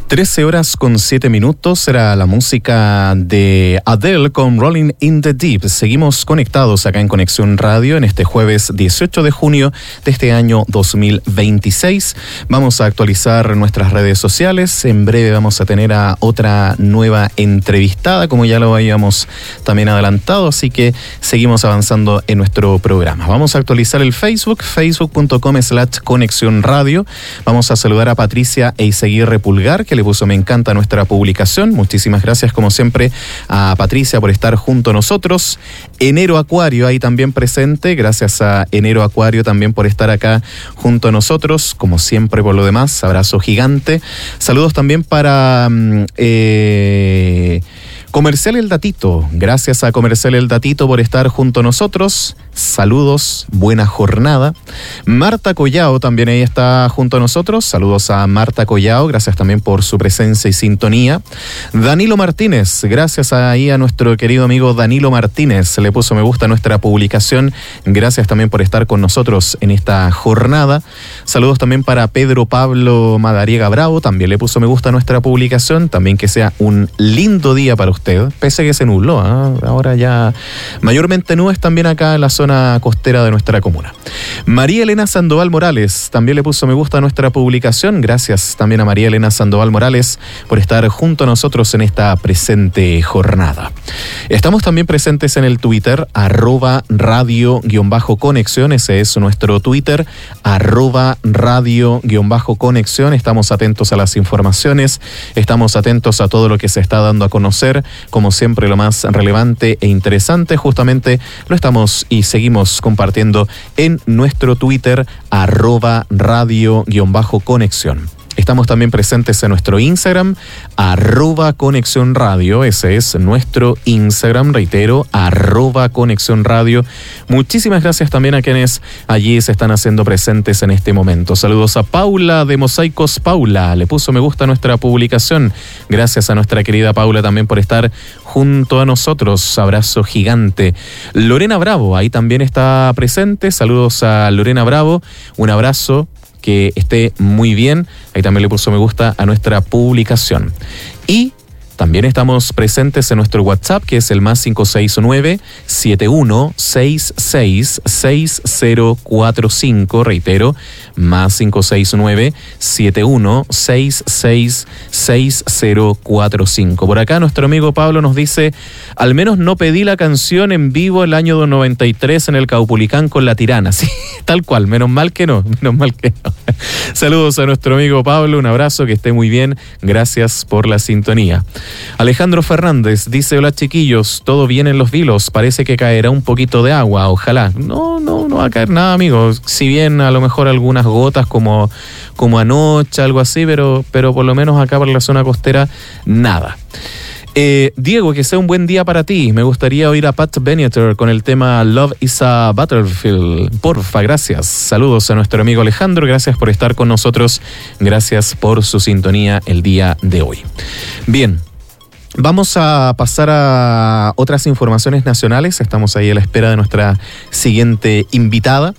13:07 era la música de Adele con Rolling in the Deep. Seguimos conectados acá en Conexión Radio en este jueves 18 de junio de este año 2026. Vamos a actualizar nuestras redes sociales. En breve vamos a tener a otra nueva entrevistada, como ya lo habíamos también adelantado, así que seguimos avanzando en nuestro programa. Vamos a actualizar el Facebook, facebook.com/Conexión Radio. Vamos a saludar a Patricia Eiseguirre Pulgar, que le puso me encanta nuestra publicación. Muchísimas gracias como siempre a Patricia por estar junto a nosotros. Enero Acuario ahí también presente, gracias a Enero Acuario también por estar acá junto a nosotros, como siempre por lo demás, abrazo gigante. Saludos también para Comercial El Datito, gracias a Comercial El Datito por estar junto a nosotros. Saludos, buena jornada. Marta Collao también ahí está junto a nosotros. Saludos a Marta Collao, gracias también por su presencia y sintonía. Danilo Martínez, gracias ahí a nuestro querido amigo Danilo Martínez. Le puso me gusta a nuestra publicación. Gracias también por estar con nosotros en esta jornada. Saludos también para Pedro Pablo Madariega Bravo, también le puso me gusta a nuestra publicación. También que sea un lindo día para usted, pese a que se nubló, ahora ya mayormente nubes también acá en la zona costera de nuestra comuna. María Elena Sandoval Morales también le puso me gusta a nuestra publicación. Gracias también a María Elena Sandoval Morales por estar junto a nosotros en esta presente jornada. Estamos también presentes en el Twitter, @radio_conexión, ese es nuestro Twitter, @radio_conexión. Estamos atentos a las informaciones, estamos atentos a todo lo que se está dando a conocer, como siempre lo más relevante e interesante, justamente lo estamos y seguimos compartiendo en nuestro Twitter, @radio_conexión. Estamos también presentes en nuestro Instagram, @Conexión Radio. Ese es nuestro Instagram, reitero, @Conexión Radio. Muchísimas gracias también a quienes allí se están haciendo presentes en este momento. Saludos a Paula de Mosaicos Paula, le puso me gusta a nuestra publicación. Gracias a nuestra querida Paula también por estar junto a nosotros. Abrazo gigante. Lorena Bravo, ahí también está presente. Saludos a Lorena Bravo. Un abrazo. Que esté muy bien. Ahí también le puso me gusta a nuestra publicación. Y también estamos presentes en nuestro WhatsApp, que es el +569-7166-6045. Reitero, +569-7166-6045. Por acá nuestro amigo Pablo nos dice, al menos no pedí la canción en vivo el año 93 en el Caupolicán con La Tirana. Sí, tal cual, menos mal que no. Saludos a nuestro amigo Pablo, un abrazo, que esté muy bien. Gracias por la sintonía. Alejandro Fernández dice, hola chiquillos, todo bien en Los Vilos, parece que caerá un poquito de agua, ojalá. No va a caer nada, amigos, si bien a lo mejor algunas gotas como anoche, algo así, pero por lo menos acá por la zona costera, nada. Diego, que sea un buen día para ti. Me gustaría oír a Pat Benatar con el tema Love is a Battlefield. Porfa, gracias. Saludos a nuestro amigo Alejandro. Gracias por estar con nosotros. Gracias por su sintonía el día de hoy. Bien. Vamos a pasar a otras informaciones nacionales. Estamos ahí a la espera de nuestra siguiente invitada.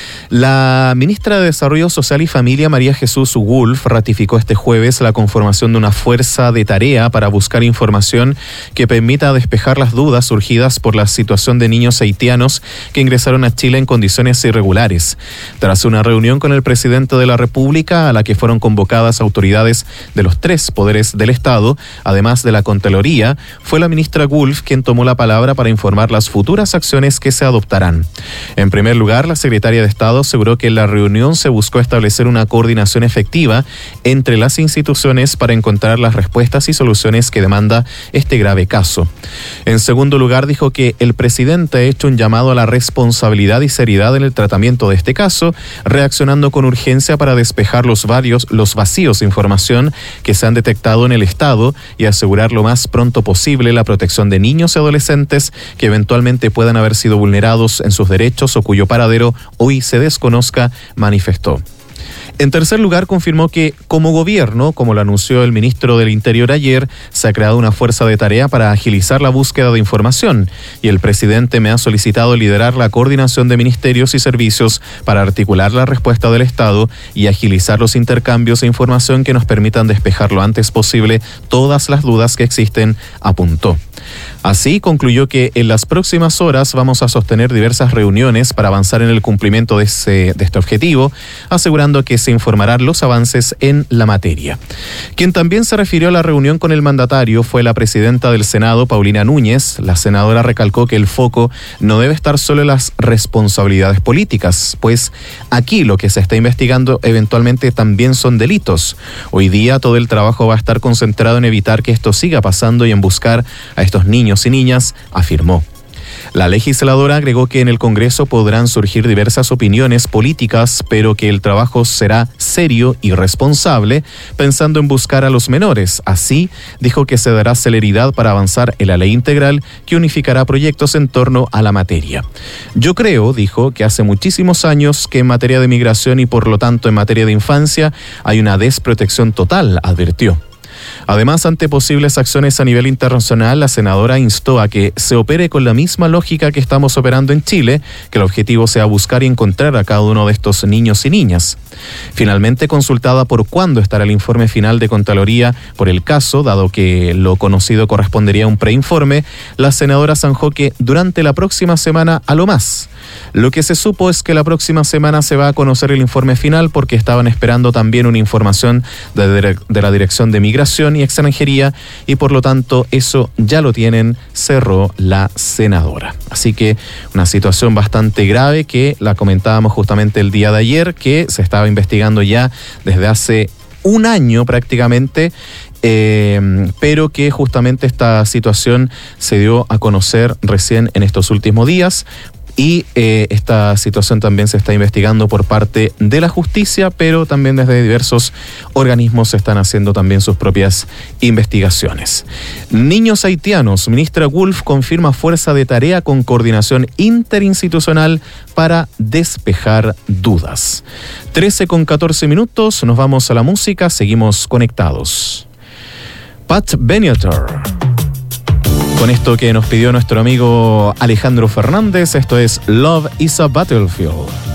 La ministra de Desarrollo Social y Familia, María Jesús Wolf, ratificó este jueves la conformación de una fuerza de tarea para buscar información que permita despejar las dudas surgidas por la situación de niños haitianos que ingresaron a Chile en condiciones irregulares. Tras una reunión con el presidente de la República, a la que fueron convocadas autoridades de los 3 poderes del Estado, además de la Contraloría, fue la ministra Wolf quien tomó la palabra para informar las futuras acciones que se adoptarán. En primer lugar, la secretaria de Estado aseguró que en la reunión se buscó establecer una coordinación efectiva entre las instituciones para encontrar las respuestas y soluciones que demanda este grave caso. En segundo lugar, dijo que el presidente ha hecho un llamado a la responsabilidad y seriedad en el tratamiento de este caso, reaccionando con urgencia para despejar los vacíos de información que se han detectado en el Estado y asegurar lo más pronto posible la protección de niños y adolescentes que eventualmente puedan haber sido vulnerados en sus derechos o cuyo paradero hoy se desconozca, manifestó. En tercer lugar, confirmó que como gobierno, como lo anunció el ministro del Interior ayer, se ha creado una fuerza de tarea para agilizar la búsqueda de información y el presidente me ha solicitado liderar la coordinación de ministerios y servicios para articular la respuesta del Estado y agilizar los intercambios de información que nos permitan despejar lo antes posible todas las dudas que existen, apuntó. Así, concluyó que en las próximas horas vamos a sostener diversas reuniones para avanzar en el cumplimiento de este objetivo, asegurando que se informarán los avances en la materia. Quien también se refirió a la reunión con el mandatario fue la presidenta del Senado, Paulina Núñez. La senadora recalcó que el foco no debe estar solo en las responsabilidades políticas, pues aquí lo que se está investigando eventualmente también son delitos. Hoy día todo el trabajo va a estar concentrado en evitar que esto siga pasando y en buscar a estos niños y niñas, afirmó. La legisladora agregó que en el Congreso podrán surgir diversas opiniones políticas, pero que el trabajo será serio y responsable, pensando en buscar a los menores. Así, dijo que se dará celeridad para avanzar en la ley integral que unificará proyectos en torno a la materia. Yo creo, dijo, que hace muchísimos años que en materia de migración y por lo tanto en materia de infancia hay una desprotección total, advirtió. Además, ante posibles acciones a nivel internacional, la senadora instó a que se opere con la misma lógica que estamos operando en Chile, que el objetivo sea buscar y encontrar a cada uno de estos niños y niñas. Finalmente, consultada por cuándo estará el informe final de Contraloría por el caso, dado que lo conocido correspondería a un preinforme, la senadora zanjó que durante la próxima semana a lo más. Lo que se supo es que la próxima semana se va a conocer el informe final porque estaban esperando también una información de la Dirección de Migración y Extranjería y por lo tanto eso ya lo tienen, cerró la senadora. Así que una situación bastante grave que la comentábamos justamente el día de ayer, que se estaba investigando ya desde hace un año prácticamente, pero que justamente esta situación se dio a conocer recién en estos últimos días. Y esta situación también se está investigando por parte de la justicia, pero también desde diversos organismos se están haciendo también sus propias investigaciones. Niños haitianos. Ministra Wolf confirma fuerza de tarea con coordinación interinstitucional para despejar dudas. 13:14, nos vamos a la música, seguimos conectados. Pat Benatar. Con esto que nos pidió nuestro amigo Alejandro Fernández, esto es Love is a Battlefield.